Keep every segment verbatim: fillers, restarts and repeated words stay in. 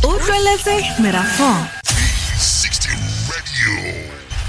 Utlweletse Merafong. three sixty Radio.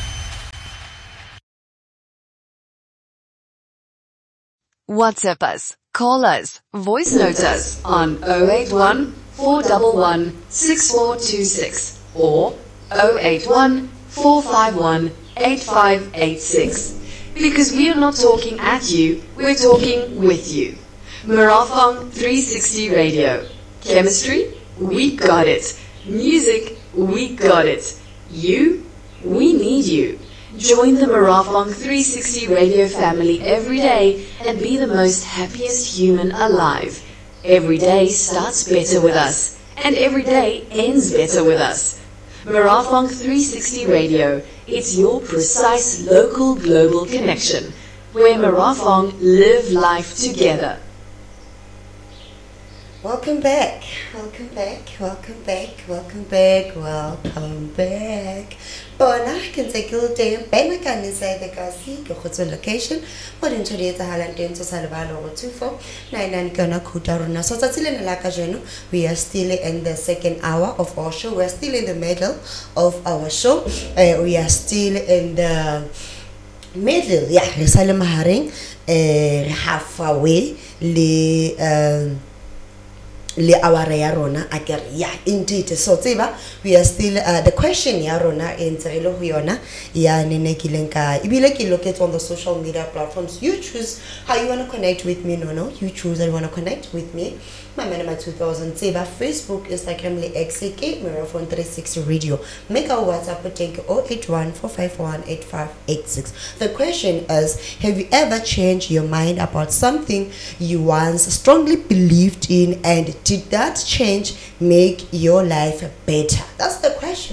WhatsApp us, call us, voice note us on zero eight one, four one one, six four two six or zero eight one, four five one, eight five eight six. Because we are not talking at you, we're talking with you. Merafong three sixty Radio. Chemistry? We got it. Music? We got it. You? We need you. Join the Merafong three sixty Radio family every day and be the most happiest human alive. Every day starts better with us, and every day ends better with us. Merafong three sixty Radio, it's your precise local global connection, where Merafong live life together. Welcome back, welcome back, welcome back, welcome back, welcome back. Bona can take a day and Benacan inside the Kasi, the hotel location, what in today the Highland to Salvador or two four nine nine Gana Kutaruna. So that's in Lakajano. We are still in the second hour of our show. We're still in the middle of our show. Uh, we are still in the middle, yeah, Salam Haring, uh, halfway, the um le aware ya rona akere yeah indeed so tseba we are still uh, the question ya rona e ntse le ho yona ya nenekileng ka ibile ke locate on the social media platforms. You choose how you want to connect with me. No no you choose how you want to connect with me. My man two thousand tseba Facebook, Instagram le X K Merafong three sixty Radio. Make our WhatsApp take zero eight one, four five one, eight five eight six. The question is, have you ever changed your mind about something you once strongly believed in, and did that change make your life better? That's the question.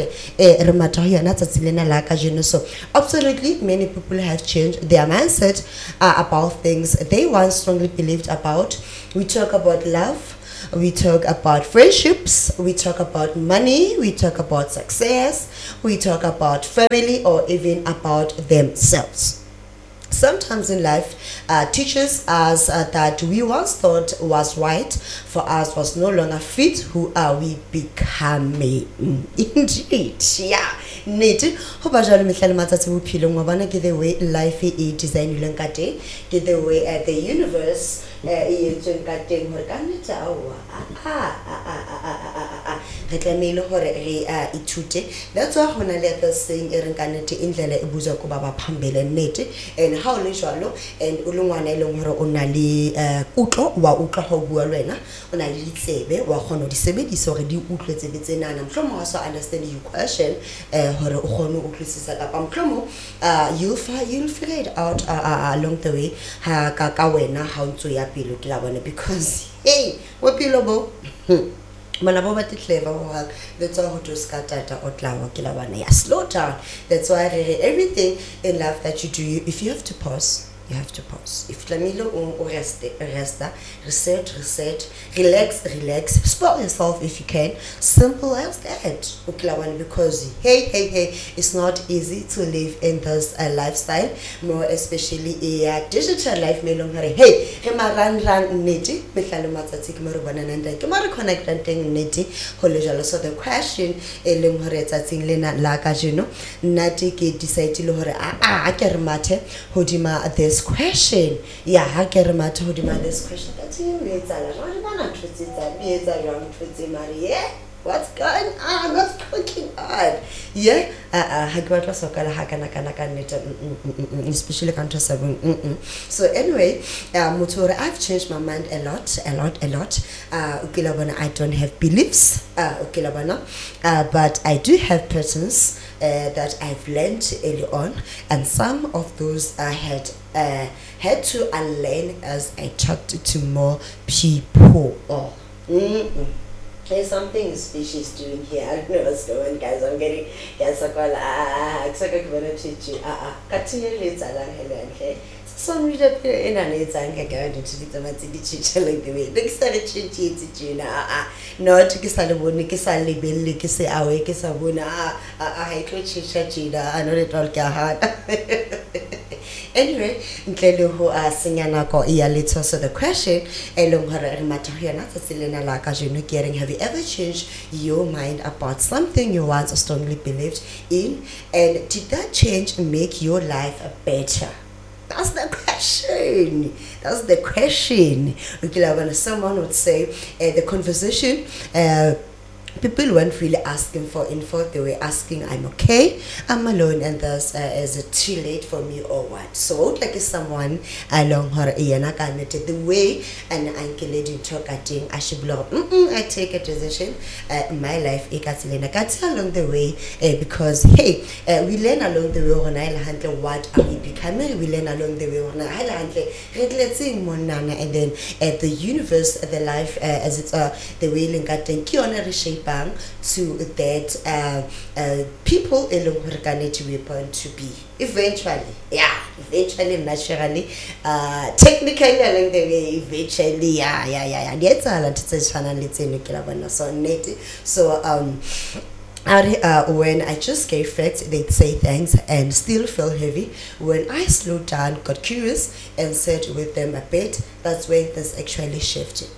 So absolutely many people have changed their mindset uh, about things they once strongly believed about. We talk about love, we talk about friendships, we talk about money, we talk about success, we talk about family, or even about themselves. Sometimes in life, uh, teaches us uh, that we once thought was right for us was no longer fit. Who are we becoming? Indeed, yeah. Need ho ba jalo mehlale matsatsi bophelo ngwana ke the way life e design ileng ka teng, ke the way uh, the universe e entsweng ka teng hore ka nnete awa a a a a re tlamehile hore re ithute. That's why hona le the saying e reng ka nnete indlela e buza ko ba ba phambele nnete, and how le jwalo and o le ngwana e leng hore o na le kutlo wa utlo ho bua le wena, o na le ditsebe wa kgona di sebedisa hore di utlwe tsebe tsena na mhlomo wa so understand you question hore o kgone o utlwisisa ka mhlomo uh you'll you'll figure it out uh, uh, along the way ha ka ka wena ha ntso ya pelo ke la bona, because hey we pelo bo mana bo ba te clever wa that's why ho to skatata o tlawa ke la bona ya slow down. That's why everything in life that you do, if you have to pause, you have to pause. If Lamilo or rest, rest, reset, reset, relax, relax, spoil yourself if you can. Simple as that. Because hey, hey, hey, it's not easy to live in this uh, lifestyle, more especially a uh, digital life. Hey, kema ran ran neti, mehlalo matsatsi ke maro bana nanda, ke maro connect teng neti. Holejalo. So the question e leng hore tsatsing lena la ka jeno, nati ke decide le hore a a ke re mathe hodima this question. Yeah, I can remember to demand this question. That's you. What's going on? What's cooking on? Yeah, uh, especially country seven. So anyway, uh, I've changed my mind a lot, a lot, a lot. Uh, I don't have beliefs, uh, uh, but I do have patterns uh, that I've learned early on, and some of those I had uh, had to unlearn as I talked to more people. Oh. Mm-mm. There's something species doing here. I don't know what's going on, guys. I'm getting yes, I call ah, it's like a community. Ah, ah, continue later. Okay. Some read up here in an eight and going to be the teacher like the way. Look, started teaching. Ah, ah, no, to kiss a bonny, kiss a libel, kiss a away, kiss a buna. Ah, I hate to chida. I know it all can hard. Anyway, ntlele ho a senya nako e ya letho. So the question e leng hore re matha ho yona tsatsing la ka jeno ke reng, have you ever changed your mind about something you once strongly believed in, and did that change make your life better? That's the question. That's the question. Okay, when someone would say uh, the conversation, uh, people weren't really asking for info. They were asking, I'm okay, I'm alone, and thus, uh, is it too late for me or what? So, like someone along her the way and uncle lady talking, I should blow mm I take a decision uh, in my life. I got along the way uh, because, hey, uh, we learn along the way when I handle what are we becoming. We learn along the way when I handle let's say monana, and then uh, the universe, the life, uh, as it's uh, the way Lingaten Kiona reshape to that uh, uh, people alone to be born to be eventually, yeah, eventually, naturally, uh, technically along the way, eventually, yeah, yeah, yeah, yeah. That's all. That's channel. It's in the so native. So um. Uh, when I just gave facts, they'd say thanks and still feel heavy. When I slowed down, got curious, and sat with them a bit, that's when this actually shifted.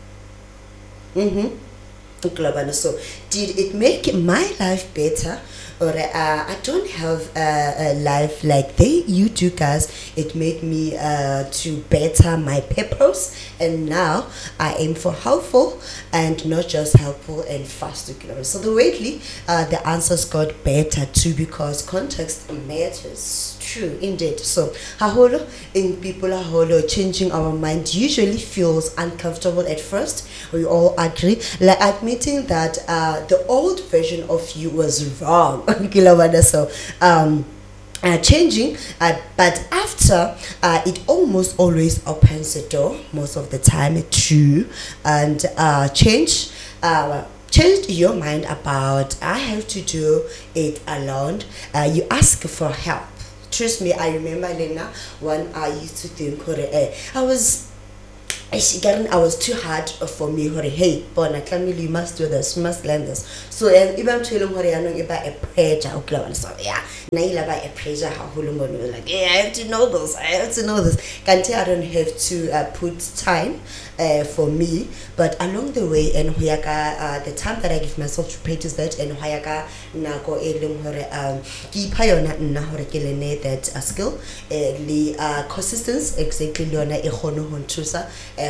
Mm-hmm. So, did it make my life better? Or uh, I don't have uh, a life like they you do, guys. It made me uh, to better my purpose, and now I aim for helpful and not just helpful and fast. So the lately uh, the answers got better too, because context matters. True, indeed. So, haholo in people haholo changing our mind usually feels uncomfortable at first. We all agree, like admitting that uh, the old version of you was wrong. So, um, uh, changing, uh, but after uh, it almost always opens the door. Most of the time, true, and uh, change. Uh, Changed your mind about I have to do it alone. Uh, you ask for help. Trust me, I remember Lena when I used to think, I was I was too hard for me. Hey, Bona, you must do this, you must learn this. So, and even telling her, I know about a pressure. So, yeah, Naila by a pressure. How like, yeah, I have to know this, I have to know this. Can't I don't have to uh, put time uh, for me, but along the way, and Hoyaka, uh, the time that I give myself to practice that, and Hoyaka, Nako, Elum, um, Kipayona, Nahorekelene, that uh, skill, the uh, consistency, exactly, Leona, Ehono, Hontusa. Yeah,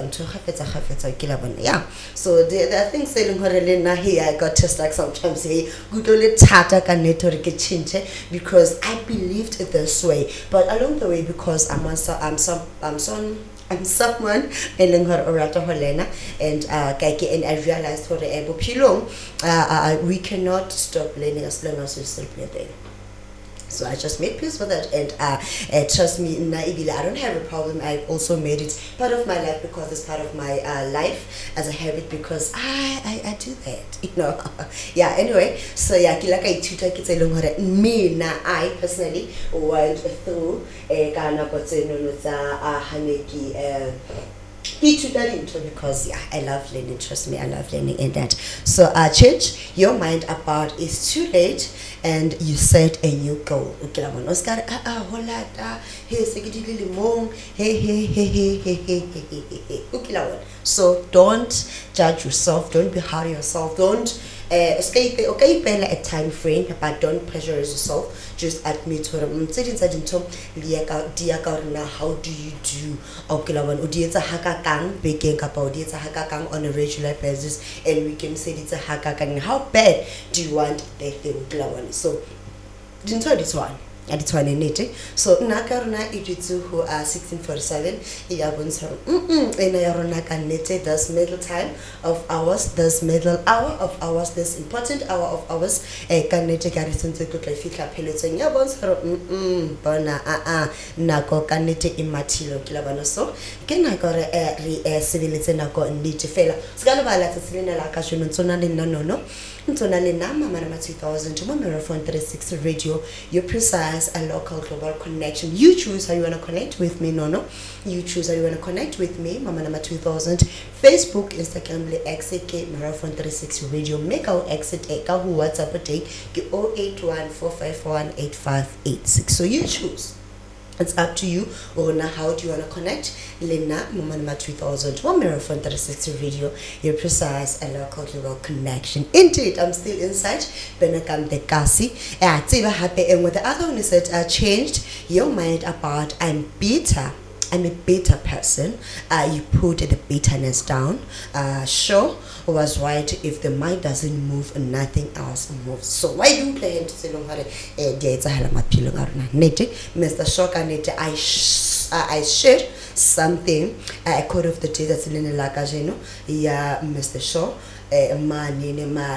so the, the things saying here I got just like sometimes say good only tata can change because I believed it this way, but along the way, because I'm also, I'm some I'm some I'm someone telling her orato Helena and uh and I realized for the able pilong uh we cannot stop learning as long as we still play there. So I just made peace with it, and uh, uh, trust me, I don't have a problem. I've also made it part of my life because it's part of my uh, life as a habit, because I, I, I do that, you know. Yeah, anyway, so yeah, kilaka ituta kitse longore me na I personally went through a kana kotseno tsa a haneki uh because yeah, I love learning. Trust me, I love learning in that. So uh change your mind about it's too late and you set a new goal. Oscar ah ah holata hey segidili mong hey hey hey hey hey hey hey hey hey. So don't judge yourself, don't be hard on yourself, don't uh escape okay pela a time frame, but don't pressure yourself. Just admit what I'm saying. How do you do? On a regular basis, and we can say it's a hakakang. How bad do you want the thing? So, didn't tell this one. And it's one in it. So Nakaruna Ijitu who are sixteen forty seven, Iyabons her mm in Aronaka Nete, this middle time of ours, this middle hour of ours, this important hour of ours, a canete garrison to cook like Fika Peloton, Yabons her mm bona ah ah Nako canete immatilo Kilabanoso. Can I got a civility Nako and need to fail? Scalavala to Selena Lakashun and Sonali no no no. Ntonalina Mama two thousand to Marathon thirty-six Radio, your precise and local global connection. You choose how you want to connect with me, no no. You choose how you want to connect with me, Mama Nama two thousand. Facebook, Instagram, exit Marathon thirty-six Radio. Make our exit Eka who WhatsApp a day zero eight one four five one eight five eight six. So you choose. It's up to you. Or now, how do you want to connect? Lena, Mama two thousand, one Marathon three sixty Radio, your precise and local global connection. Indeed, I'm still inside. Benakam de Kasi. Yeah, it's even happy. And with the other one is that I changed your mind about I'm bitter. I'm a bitter person. Uh, you put the bitterness down. Uh, sure, was right. If the mind doesn't move, nothing else moves. So why do you play into say long hare? Eh, dia it's a hell of a pillow aruna. Nete, Mister Shoka nete. I sh- uh, I shared something. I uh, code of the day that's in the lagajeno. Yeah, Mister Shaw. Money,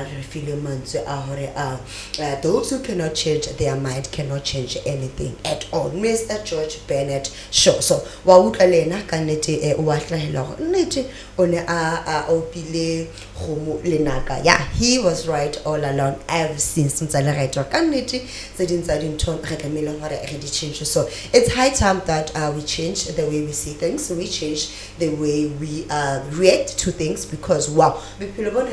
those who cannot change their mind cannot change anything at all. Mister George Bennett Shaw. So, Waukalena canete Watlahelo Nete on a opile homo lenaka. Yeah, he was right all along ever since since I read or canete, said inside in tone Recamilla or already changed. So, it's high time that uh, we change the way we see things, we change the way we uh, react to things because wow, people so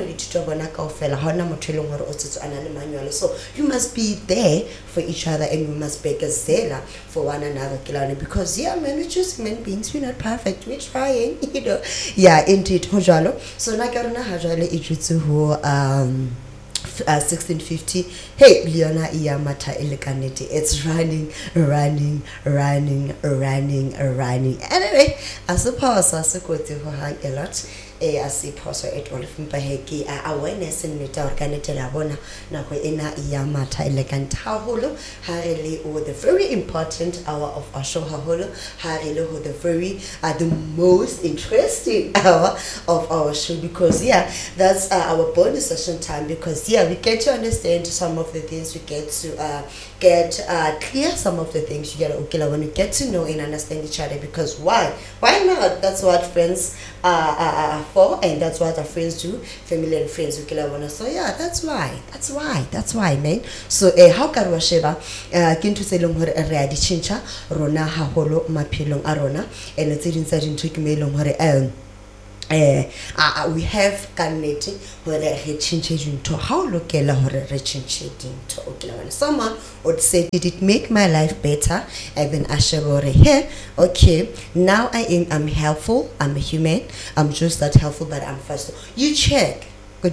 you must be there for each other and you must be a zealot for one another because yeah man, we're just human beings, we're not perfect, we're trying, you know. Yeah, indeed. So na karona hajale ijutsu who um Uh, sixteen fifty. Hey, Leona Iyamata Elekanete. It's running, running, running, running, running. Anyway, I suppose I suppose to hang a lot. I suppose it all from Paheki awareness in the Torganete Labona, Nako Ina Iyamata Elekanta Holo, Harili, or the very important hour of our show Holo, Harilo, the very uh, the most interesting hour of our show because yeah, that's uh, our bonus session time because yeah, we get to understand some of the things, we get to uh, get uh, clear some of the things you get okay when you get to know and understand each other because why? Why not? That's what friends are, are, are for and that's what our friends do, family and friends okay wanna so yeah, that's why. That's why. That's why, man. So eh how can we sheba uh kintu se leng hore re a di chincha rona haholo maphelong a rona and it's in tsa dintho ke me leng hore um Uh, uh, we have kaneti where re change into how lokela hore re change into okay someone would say did it make my life better even ashebore here okay now I am I'm helpful I'm a human I'm just that helpful but I'm first you check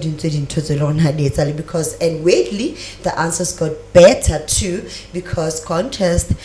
because and weirdly the answers got better too because contest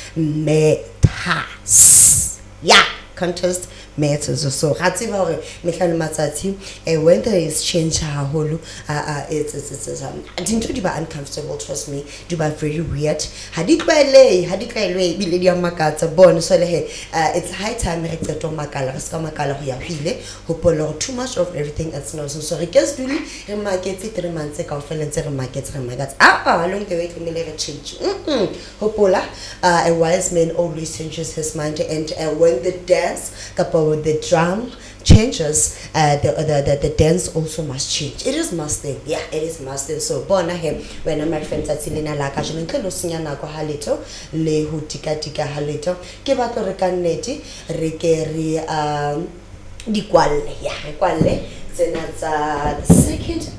matters yeah contest matters so Hatsiba Michael Matsati and when there is change haholo uh it's it's it's um I didn't do uncomfortable trust me do very weird hadikwele hadikwele biledi ya makatsa bon so le uh it's high time re tseto makala re ska makala ho ya hile ho polo too much of everything that's nonsense so re guess do le re market three months ka ofelentse re market re market ah ah along the way le re change mm ho pola uh, a wise man always changes his mind and uh, when the dance kapo the drum changes uh the, the the the dance also must change it is must thing yeah it is must thing so bona him when my friends at Silina Laka jeno ntlo sinya nako halito le ho tika tika halito ke batlo re ka nnete re ke re um di kwalle yeah re kwalle tsena tsa the second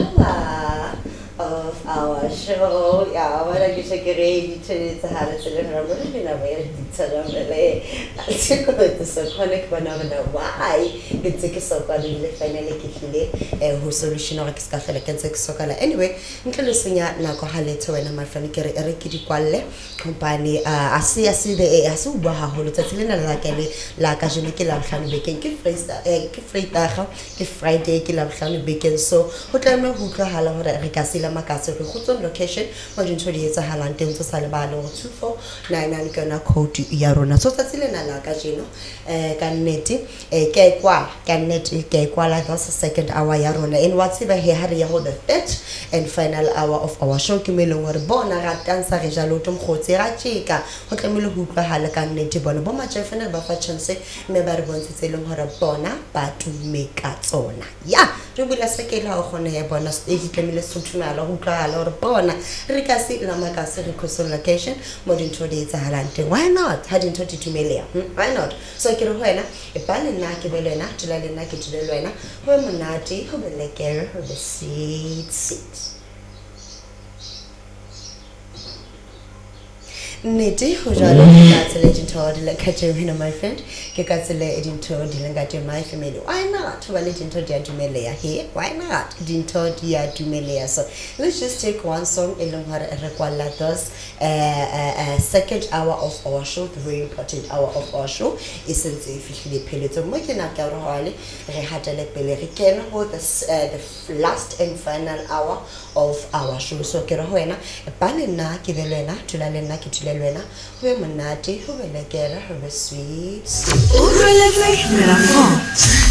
hour of our show yeah wala ke se ke re ditshwetso tsa hare tsele re mo re na very ditsana mele se ko tse so connect bana bana why it's ke so ka le finally ke hlile eh ho solution or ke ska fela ke ntse ke so kala anyway ntle le senya nako ha le tswena my friend ke re re ke di kwalle company a se a se be a se u ba ha ho le tsatsi lena la ka le la ka jeno ke la hlano bekeng ke freestyle eh ke freestyle ke friday ke la hlano bekeng so ho tlame ho utlwahala hore re ka la makatse re khutso location mo dintho di etsa halang teng tso sa le ba le two four nine nine kana code ya rona so tsatsi lena la ka jeno eh ka nnete eh ke kwa ka nnete ke kwa la the second hour ya rona in what's ever here ha re ya ho the third and final hour of our show ke me leng hore bona ra dansa re jalo to mkhotse ra tshika ho tlamele ho utlwa hala ka nnete bona bo ma jefana ba fa chance me ba re bontse leng hore bona ba tumeka tsona ya re bula sekela ho gone ya bona stage tlamele sothumala ho utlwa hala hore bona re ka se la makase re khosol location mo dintho di etsa halante why not ha dintho di tumelea why not so ke re ho wena e bale nna ke be lena tla le nna ke tla le wena ho monate ho belekere ho the seat seat Niti, who are the legend told the Katerina, my friend, Kekatele legend told the Langate, my family. Why not? Well, legend told Yadumelea here. Why not? Didn't told Yadumelea. So let's just take one song, Elonhara Requalatos, a second hour of our show, very important hour of our show. Is officially Peloton Mokina Karoli, Rehatale Pelerican, who the last and final hour of our show. So Kerohena, a panina, Kivelena, Tulalena, Kitulena, who are Monati, who will get her sweet. Au relève, Mera Fond.